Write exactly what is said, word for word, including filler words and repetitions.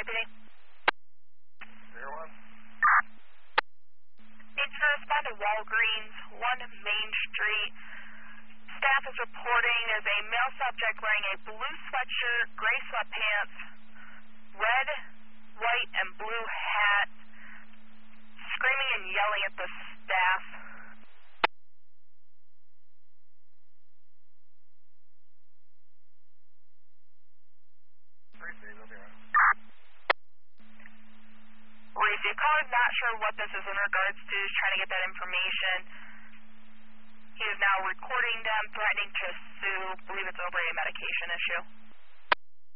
P D. Zero one. Needs to respond to Walgreens, one Main Street. Staff is reporting there's a male subject wearing a blue sweatshirt, gray sweatpants, red, white, and blue hat, screaming and yelling at the staff. Reese, the caller's not sure what this is in regards to, just trying to get that information. He is now recording them, threatening to sue. I believe it's over a medication issue.